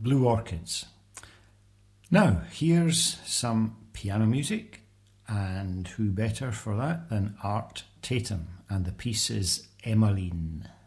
Blue Orchids. Now, here's some piano music, and who better for that than Art Tatum, and the piece is Emmeline.